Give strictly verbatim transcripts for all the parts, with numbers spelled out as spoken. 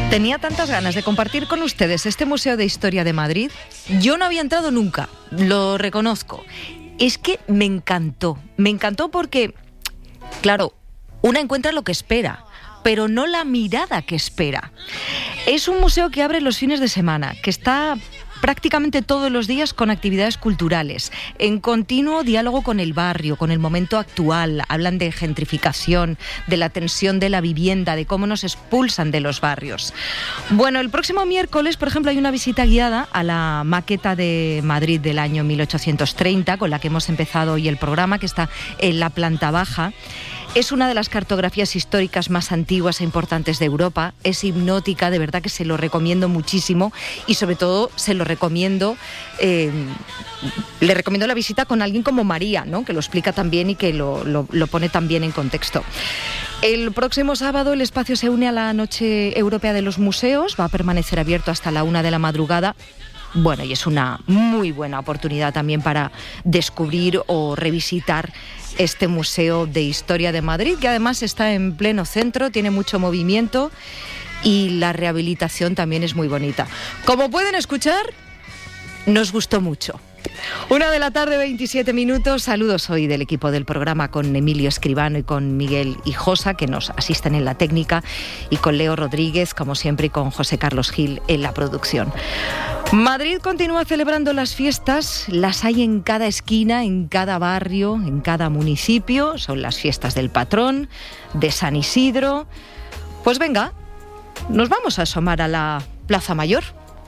Tenía tantas ganas de compartir con ustedes este Museo de Historia de Madrid. Yo no había entrado nunca, lo reconozco. Es que me encantó, me encantó porque, claro, una encuentra lo que espera, pero no la mirada que espera. Es un museo que abre los fines de semana, que está prácticamente todos los días con actividades culturales, en continuo diálogo con el barrio, con el momento actual. Hablan de gentrificación, de la tensión de la vivienda, de cómo nos expulsan de los barrios. Bueno, el próximo miércoles, por ejemplo, hay una visita guiada a la maqueta de Madrid del año mil ochocientos treinta, con la que hemos empezado hoy el programa, que está en la planta baja. Es una de las cartografías históricas más antiguas e importantes de Europa. Es hipnótica, de verdad que se lo recomiendo muchísimo y sobre todo se lo recomiendo, eh, le recomiendo la visita con alguien como María, ¿no?, que lo explica también y que lo, lo, lo pone también en contexto. El próximo sábado el espacio se une a la Noche Europea de los Museos, va a permanecer abierto hasta la una de la madrugada. Bueno, y es una muy buena oportunidad también para descubrir o revisitar este Museo de Historia de Madrid, que además está en pleno centro, tiene mucho movimiento y la rehabilitación también es muy bonita. Como pueden escuchar, nos gustó mucho. Una de la tarde, veintisiete minutos. Saludos hoy del equipo del programa con Emilio Escribano y con Miguel Hijosa, que nos asisten en la técnica, y con Leo Rodríguez, como siempre, y con José Carlos Gil en la producción. Madrid continúa celebrando las fiestas, las hay en cada esquina, en cada barrio, en cada municipio. Son las fiestas del patrón, de San Isidro. Pues venga, nos vamos a asomar a la Plaza Mayor.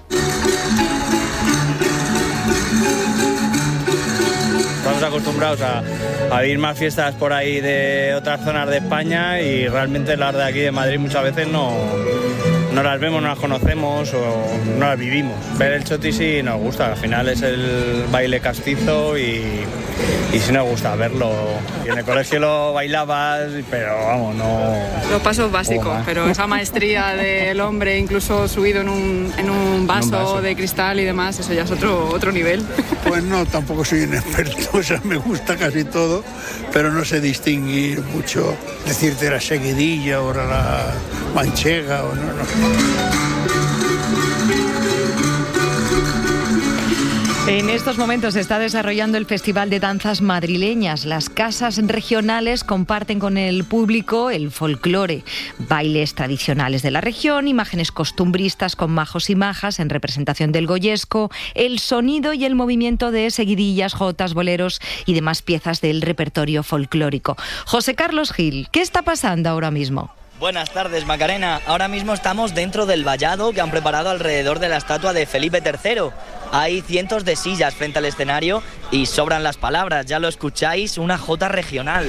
Estamos acostumbrados a, a ir más fiestas por ahí de otras zonas de España y realmente las de aquí de Madrid muchas veces no, no las vemos, no las conocemos o no las vivimos. Ver el choti sí nos gusta, al final es el baile castizo y, y sí nos gusta verlo. Y en el colegio lo bailabas, pero vamos, no... Los pasos básicos, oh, pero esa maestría del hombre incluso subido en un, en un, vaso, en un vaso de cristal y demás, eso ya es otro, otro nivel. Pues no, tampoco soy un experto, o sea, me gusta casi todo, pero no sé distinguir mucho, decirte la seguidilla o la manchega o no, no. En estos momentos se está desarrollando el Festival de Danzas Madrileñas. Las casas regionales comparten con el público el folclore, bailes tradicionales de la región, imágenes costumbristas con majos y majas en representación del goyesco, el sonido y el movimiento de seguidillas, jotas, boleros y demás piezas del repertorio folclórico. José Carlos Gil, ¿qué está pasando ahora mismo? Buenas tardes, Macarena. Ahora mismo estamos dentro del vallado que han preparado alrededor de la estatua de Felipe tercero. Hay cientos de sillas frente al escenario y sobran las palabras, ya lo escucháis, una jota regional.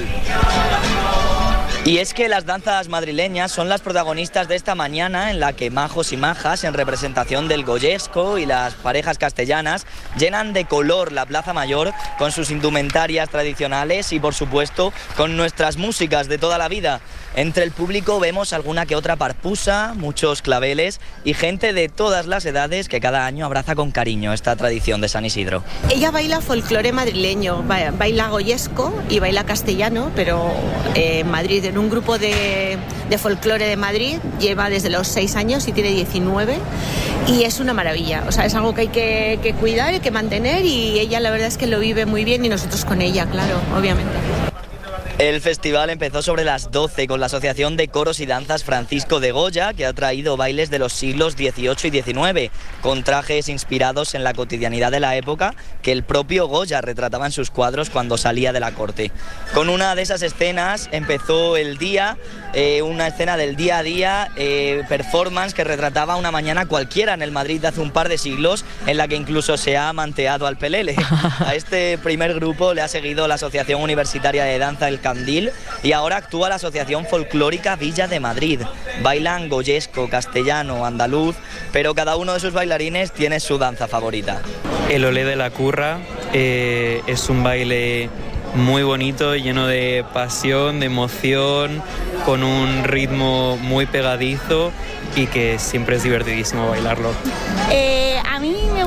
Y es que las danzas madrileñas son las protagonistas de esta mañana en la que majos y majas, en representación del goyesco y las parejas castellanas, llenan de color la Plaza Mayor con sus indumentarias tradicionales y, por supuesto, con nuestras músicas de toda la vida. Entre el público vemos alguna que otra parpusa, muchos claveles y gente de todas las edades que cada año abraza con cariño esta tradición de San Isidro. Ella baila folclore madrileño, baila goyesco y baila castellano, pero eh, en Madrid, en un grupo de, de folclore de Madrid, lleva desde los seis años y tiene diecinueve y es una maravilla. O sea, es algo que hay que, que cuidar, hay que mantener y ella la verdad es que lo vive muy bien y nosotros con ella, claro, obviamente. El festival empezó sobre las doce con la Asociación de Coros y Danzas Francisco de Goya, que ha traído bailes de los siglos dieciocho y diecinueve, con trajes inspirados en la cotidianidad de la época que el propio Goya retrataba en sus cuadros cuando salía de la corte. Con una de esas escenas empezó el día, eh, una escena del día a día, eh, performance que retrataba una mañana cualquiera en el Madrid de hace un par de siglos, en la que incluso se ha manteado al pelele. A este primer grupo le ha seguido la Asociación Universitaria de Danza El Candil y ahora actúa la Asociación Folclórica Villa de Madrid. Bailan goyesco, castellano, andaluz, pero cada uno de sus bailarines tiene su danza favorita. El olé de la curra eh, es un baile muy bonito, lleno de pasión, de emoción, con un ritmo muy pegadizo y que siempre es divertidísimo bailarlo. Eh, a mí me gusta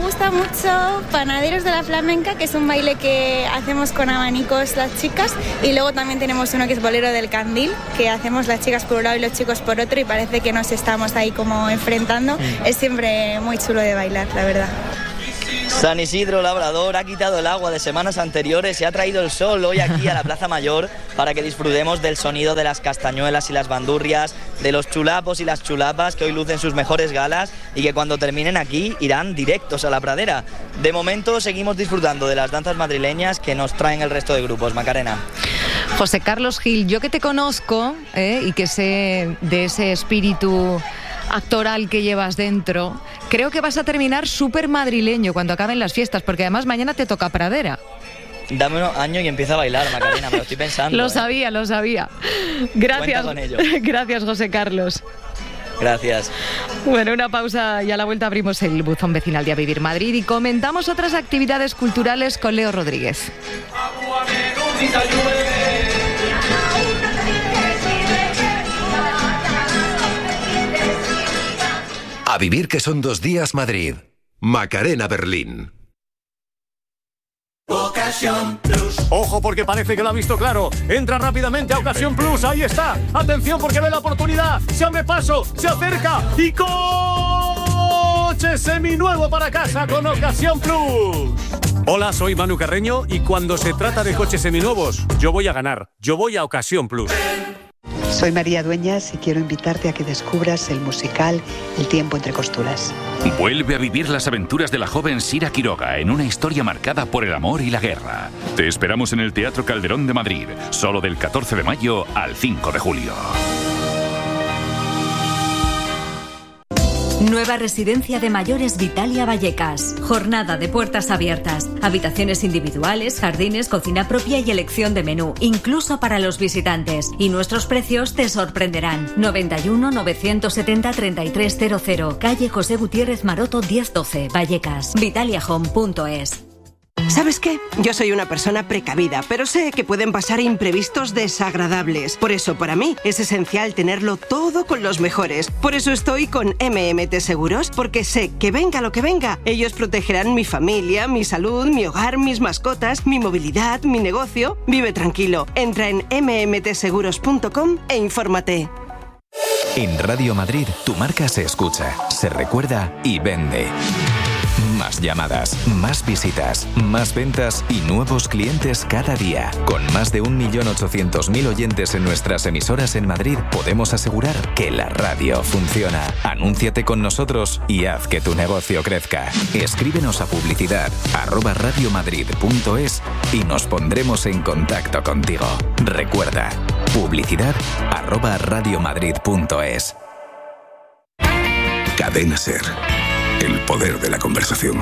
gusta mucho Panaderos de la Flamenca, que es un baile que hacemos con abanicos las chicas, y luego también tenemos uno que es Bolero del Candil, que hacemos las chicas por un lado y los chicos por otro, y parece que nos estamos ahí como enfrentando. Es siempre muy chulo de bailar, la verdad. San Isidro Labrador ha quitado el agua de semanas anteriores y ha traído el sol hoy aquí a la Plaza Mayor para que disfrutemos del sonido de las castañuelas y las bandurrias, de los chulapos y las chulapas que hoy lucen sus mejores galas y que cuando terminen aquí irán directos a la pradera. De momento seguimos disfrutando de las danzas madrileñas que nos traen el resto de grupos. Macarena. José Carlos Gil, yo que te conozco ¿eh? y que sé de ese espíritu actoral que llevas dentro, creo que vas a terminar súper madrileño cuando acaben las fiestas, porque además mañana te toca pradera. Dame unos años y empieza a bailar, Macarena, me lo estoy pensando. Lo ¿eh? sabía, lo sabía. Gracias. Cuenta con ello. Gracias, José Carlos. Gracias. Bueno, una pausa y a la vuelta abrimos el buzón vecinal de A Vivir Madrid y comentamos otras actividades culturales con Leo Rodríguez. A Vivir, que son dos días Madrid. Macarena Berlín. Ocasión Plus. Ojo, porque parece que lo ha visto claro. Entra rápidamente a Ocasión Plus. Ahí está. Atención, porque ve la oportunidad. Se abre paso, se acerca y coche seminuevo para casa con Ocasión Plus. Hola, soy Manu Carreño y cuando se trata de coches seminuevos, yo voy a ganar. Yo voy a Ocasión Plus. Soy María Dueñas y quiero invitarte a que descubras el musical El tiempo entre costuras. Vuelve a vivir las aventuras de la joven Sira Quiroga en una historia marcada por el amor y la guerra. Te esperamos en el Teatro Calderón de Madrid, solo del catorce de mayo al cinco de julio. Nueva residencia de mayores Vitalia Vallecas. Jornada de puertas abiertas. Habitaciones individuales, jardines, cocina propia y elección de menú, incluso para los visitantes. Y nuestros precios te sorprenderán. noventa y uno, novecientos setenta, treinta y tres cero cero. Calle José Gutiérrez Maroto diez doce, Vallecas. Vitalia Home punto es. ¿Sabes qué? Yo soy una persona precavida, pero sé que pueden pasar imprevistos desagradables. Por eso, para mí, es esencial tenerlo todo con los mejores. Por eso estoy con M M T Seguros, porque sé que venga lo que venga, ellos protegerán mi familia, mi salud, mi hogar, mis mascotas, mi movilidad, mi negocio. Vive tranquilo. Entra en eme eme te seguros punto com e infórmate. En Radio Madrid, tu marca se escucha, se recuerda y vende. Más llamadas, más visitas, más ventas y nuevos clientes cada día. Con más de un millón ochocientos mil oyentes en nuestras emisoras en Madrid, podemos asegurar que la radio funciona. Anúnciate con nosotros y haz que tu negocio crezca. Escríbenos a publicidad arroba radiomadrid punto es y nos pondremos en contacto contigo. Recuerda, publicidad arroba radiomadrid punto es. Cadena Ser. El poder de la conversación.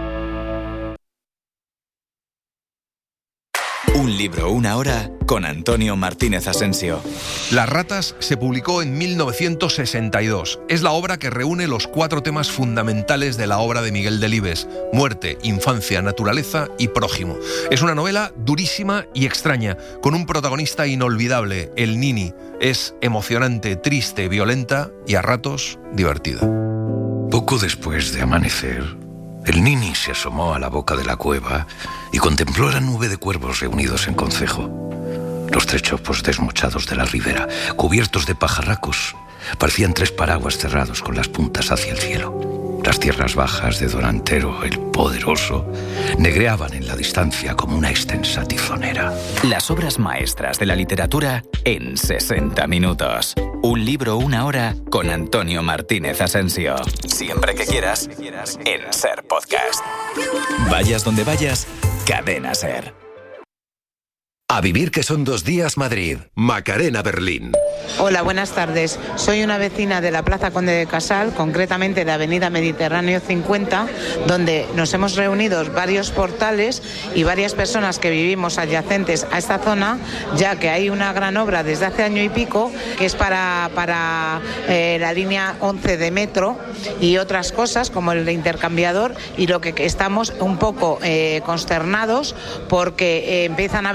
Un libro, una hora, con Antonio Martínez Asensio. Las ratas se publicó en mil novecientos sesenta y dos. Es la obra que reúne los cuatro temas fundamentales de la obra de Miguel Delibes: muerte, infancia, naturaleza y prójimo. Es una novela durísima y extraña, con un protagonista inolvidable, el Nini. Es emocionante, triste, violenta y a ratos divertida. Poco después de amanecer, el Nini se asomó a la boca de la cueva y contempló la nube de cuervos reunidos en concejo. Los tres chopos desmochados de la ribera, cubiertos de pajarracos, parecían tres paraguas cerrados con las puntas hacia el cielo. Las tierras bajas de Don Antero, el poderoso, negreaban en la distancia como una extensa tizonera. Las obras maestras de la literatura en sesenta minutos. Un libro, una hora, con Antonio Martínez Asensio. Siempre que quieras, en Ser Podcast. Vayas donde vayas, Cadena Ser. A Vivir, que son dos días Madrid. Macarena Berlín. Hola, buenas tardes. Soy una vecina de la Plaza Conde de Casal, concretamente de Avenida Mediterráneo cincuenta, donde nos hemos reunido varios portales y varias personas que vivimos adyacentes a esta zona, ya que hay una gran obra desde hace año y pico que es para, para eh, la línea once de metro y otras cosas como el intercambiador, y lo que estamos un poco eh, consternados porque eh, empiezan a haber grietas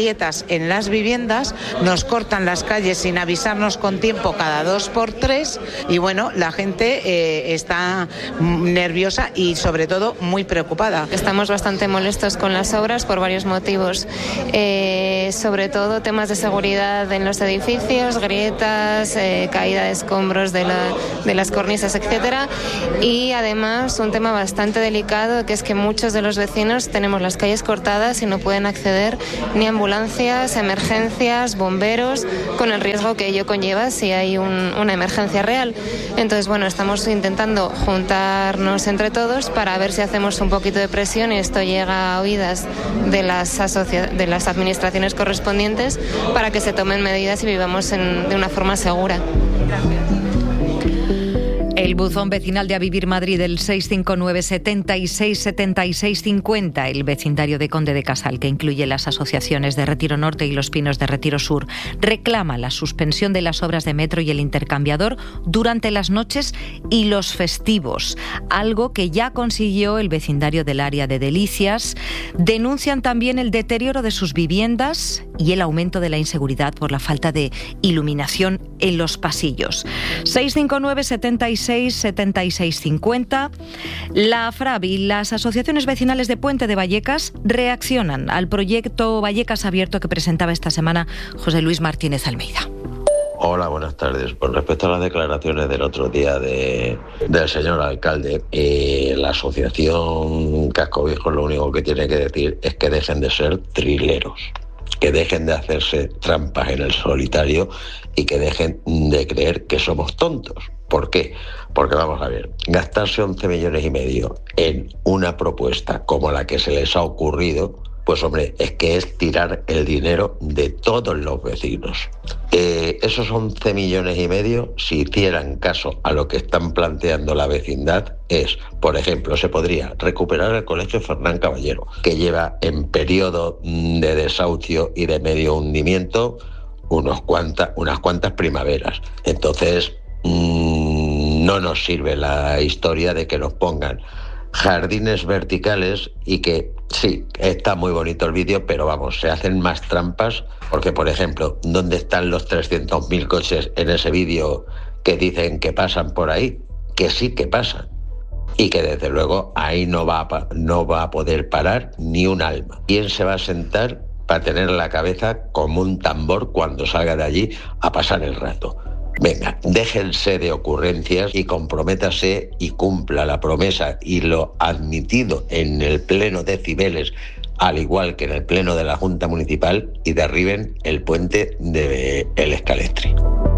grietas en las viviendas, nos cortan las calles sin avisarnos con tiempo cada dos por tres y bueno, la gente eh, está nerviosa y sobre todo muy preocupada. Estamos bastante molestos con las obras por varios motivos, eh, sobre todo temas de seguridad en los edificios, grietas, eh, caída de escombros de, la, de las cornisas, etcétera, y además un tema bastante delicado, que es que muchos de los vecinos tenemos las calles cortadas y no pueden acceder ni a ambulancias, emergencias, bomberos, con el riesgo que ello conlleva si hay un, una emergencia real. Entonces, bueno, estamos intentando juntarnos entre todos para ver si hacemos un poquito de presión y esto llega a oídas de las, asocia- de las administraciones correspondientes para que se tomen medidas y vivamos en, de una forma segura. Gracias. El buzón vecinal de A Vivir Madrid, el seis cinco nueve, setenta y seis, setenta y seis cincuenta, el vecindario de Conde de Casal, que incluye las asociaciones de Retiro Norte y Los Pinos de Retiro Sur, reclama la suspensión de las obras de metro y el intercambiador durante las noches y los festivos, algo que ya consiguió el vecindario del área de Delicias. Denuncian también el deterioro de sus viviendas y el aumento de la inseguridad por la falta de iluminación en los pasillos. seis cinco nueve, setenta y seis, setenta y seis cincuenta. La FRAB y las asociaciones vecinales de Puente de Vallecas reaccionan al proyecto Vallecas Abierto que presentaba esta semana José Luis Martínez Almeida. Hola, buenas tardes. Con respecto a las declaraciones del otro día de, del señor alcalde, eh, la asociación Casco Viejo lo único que tiene que decir es que dejen de ser trileros, que dejen de hacerse trampas en el solitario y que dejen de creer que somos tontos. ¿Por qué? Porque vamos a ver, gastarse once millones y medio en una propuesta como la que se les ha ocurrido, pues hombre, es que es tirar el dinero de todos los vecinos. Eh, esos once millones y medio, si hicieran caso a lo que están planteando la vecindad, es, por ejemplo, se podría recuperar el colegio Fernán Caballero, que lleva en periodo de desahucio y de medio hundimiento unos cuanta, unas cuantas primaveras. Entonces, mmm, no nos sirve la historia de que nos pongan jardines verticales y que sí, está muy bonito el vídeo, pero vamos, se hacen más trampas porque, por ejemplo, ¿dónde están los trescientos mil coches en ese vídeo que dicen que pasan por ahí? Que sí que pasan y que desde luego ahí no va a, no va a poder parar ni un alma. ¿Quién se va a sentar para tener la cabeza como un tambor cuando salga de allí a pasar el rato? Venga, déjense de ocurrencias y comprométase y cumpla la promesa y lo admitido en el pleno de Cibeles, al igual que en el pleno de la Junta Municipal, y derriben el puente de El Escalestri.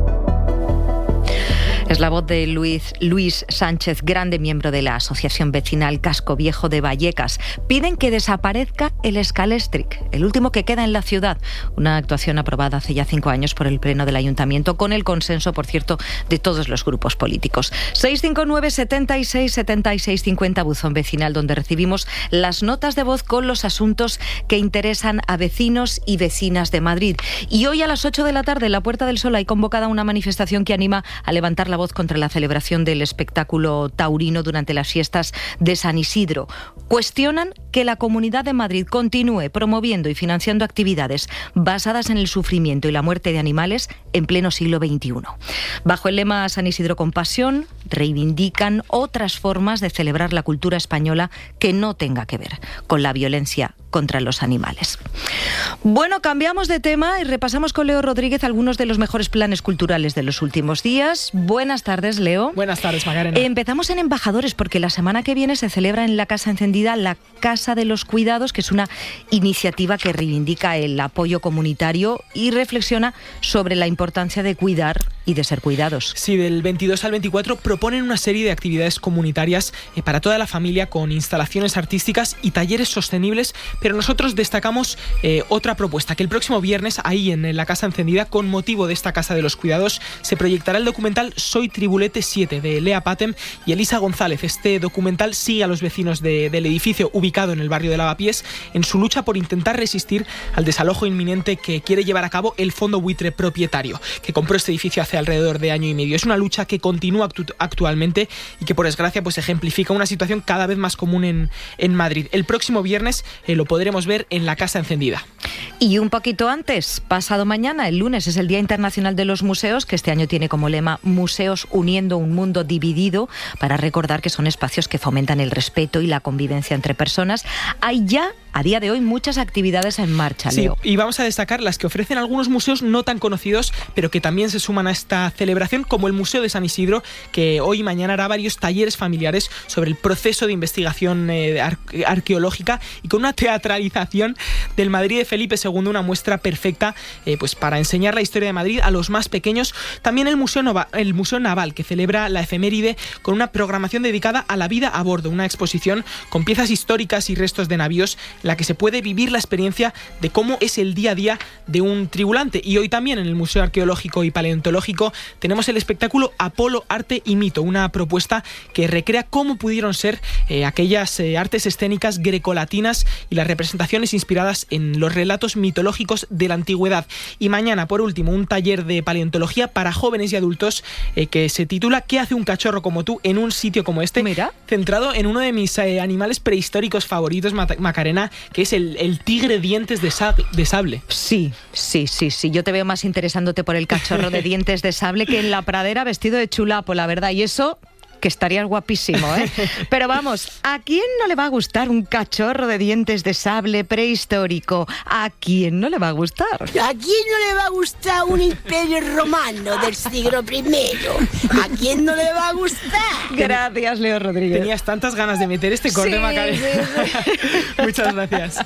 Es la voz de Luis, Luis Sánchez Grande, miembro de la Asociación Vecinal Casco Viejo de Vallecas. Piden que desaparezca el Escalestric, el último que queda en la ciudad. Una actuación aprobada hace ya cinco años por el Pleno del Ayuntamiento, con el consenso, por cierto, de todos los grupos políticos. seis cinco nueve, setenta y seis, setenta y seis cincuenta, buzón vecinal, donde recibimos las notas de voz con los asuntos que interesan a vecinos y vecinas de Madrid. Y hoy a las ocho de la tarde en la Puerta del Sol hay convocada una manifestación que anima a levantar la voz contra la celebración del espectáculo taurino durante las fiestas de San Isidro. Cuestionan que la Comunidad de Madrid continúe promoviendo y financiando actividades basadas en el sufrimiento y la muerte de animales en pleno siglo veintiuno. Bajo el lema San Isidro con pasión, reivindican otras formas de celebrar la cultura española que no tenga que ver con la violencia contra los animales. Bueno, cambiamos de tema y repasamos con Leo Rodríguez algunos de los mejores planes culturales de los últimos días. Buenas tardes, Leo. Buenas tardes, Macarena. Empezamos en Embajadores porque la semana que viene se celebra en la Casa Encendida la Casa de los Cuidados, que es una iniciativa que reivindica el apoyo comunitario y reflexiona sobre la importancia de cuidar y de ser cuidados. Sí, del veintidós al veinticuatro proponen una serie de actividades comunitarias eh, para toda la familia, con instalaciones artísticas y talleres sostenibles, pero nosotros destacamos eh, otra propuesta, que el próximo viernes, ahí en la Casa Encendida, con motivo de esta Casa de los Cuidados, se proyectará el documental Soy Tribulete siete, de Lea Patem y Elisa González. Este documental sigue a los vecinos de, del edificio ubicado en el barrio de Lavapiés en su lucha por intentar resistir al desalojo inminente que quiere llevar a cabo el fondo buitre propietario, que compró este edificio hace alrededor de año y medio. Es una lucha que continúa actu- actualmente y que, por desgracia, pues ejemplifica una situación cada vez más común en, en Madrid. El próximo viernes eh, lo podemos podremos ver en la Casa Encendida. Y un poquito antes, pasado mañana, el lunes, es el Día Internacional de los Museos, que este año tiene como lema Museos uniendo un mundo dividido, para recordar que son espacios que fomentan el respeto y la convivencia entre personas. Hay ya, a día de hoy, muchas actividades en marcha, Leo. Sí, y vamos a destacar las que ofrecen algunos museos no tan conocidos, pero que también se suman a esta celebración, como el Museo de San Isidro, que hoy y mañana hará varios talleres familiares sobre el proceso de investigación eh, ar- arqueológica, y con una teatralización del Madrid de Felipe segundo, una muestra perfecta eh, pues para enseñar la historia de Madrid a los más pequeños. También el Museo, Nova, el Museo Naval, que celebra la efeméride con una programación dedicada a la vida a bordo, una exposición con piezas históricas y restos de navíos, en la que se puede vivir la experiencia de cómo es el día a día de un tripulante. Y hoy también en el Museo Arqueológico y Paleontológico tenemos el espectáculo Apolo, Arte y Mito, una propuesta que recrea cómo pudieron ser eh, aquellas eh, artes escénicas grecolatinas y las representaciones inspiradas en los relatos mitológicos de la antigüedad. Y mañana, por último, un taller de paleontología para jóvenes y adultos eh, que se titula ¿Qué hace un cachorro como tú en un sitio como este? Mira. Centrado en uno de mis eh, animales prehistóricos favoritos, Macarena, que es el, el tigre dientes de, sab- de sable. Sí, sí, sí, sí. Yo te veo más interesándote por el cachorro de dientes de sable que en la pradera vestido de chulapo, la verdad. Y eso, que estarías guapísimo, ¿eh? Pero vamos, ¿a quién no le va a gustar un cachorro de dientes de sable prehistórico? ¿A quién no le va a gustar? ¿A quién no le va a gustar un imperio romano del siglo primero? ¿A quién no le va a gustar? Gracias, Leo Rodríguez. Tenías tantas ganas de meter este corte, sí, Macarena. Sí, sí. Muchas gracias.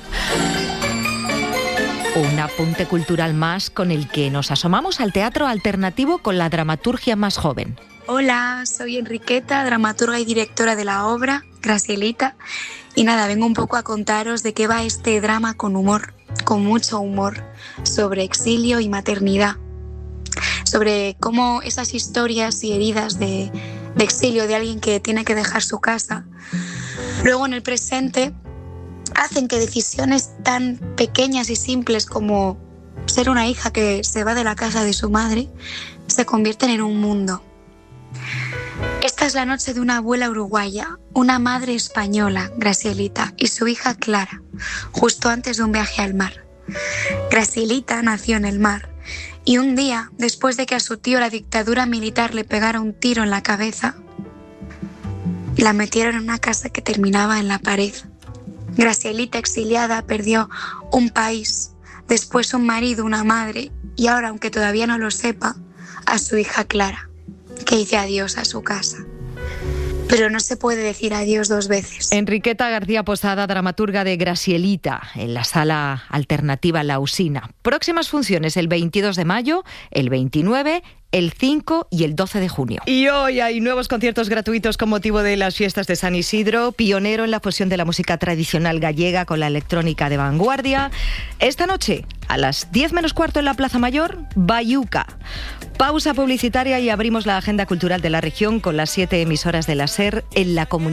Un apunte cultural más con el que nos asomamos al teatro alternativo con la dramaturgia más joven. Hola, soy Enriqueta, dramaturga y directora de la obra, Gracielita. Y nada, vengo un poco a contaros de qué va este drama con humor, con mucho humor, sobre exilio y maternidad. Sobre cómo esas historias y heridas de, de exilio de alguien que tiene que dejar su casa, luego en el presente hacen que decisiones tan pequeñas y simples como ser una hija que se va de la casa de su madre se convierten en un mundo. Esta es la noche de una abuela uruguaya, una madre española, Gracielita, y su hija Clara, justo antes de un viaje al mar. Gracielita nació en el mar y un día, después de que a su tío la dictadura militar le pegara un tiro en la cabeza, la metieron en una casa que terminaba en la pared. Gracielita, exiliada, perdió un país, después un marido, una madre y ahora, aunque todavía no lo sepa, a su hija Clara, que dice adiós a su casa. Pero no se puede decir adiós dos veces. Enriqueta García Posada, dramaturga de Gracielita, en la sala alternativa La Usina. Próximas funciones el veintidós de mayo, el veintinueve, el cinco y el doce de junio. Y hoy hay nuevos conciertos gratuitos con motivo de las fiestas de San Isidro, pionero en la fusión de la música tradicional gallega con la electrónica de vanguardia. Esta noche, a las diez menos cuarto en la Plaza Mayor, Bayuca. Pausa publicitaria y abrimos la agenda cultural de la región con las siete emisoras de la SER en la comunidad.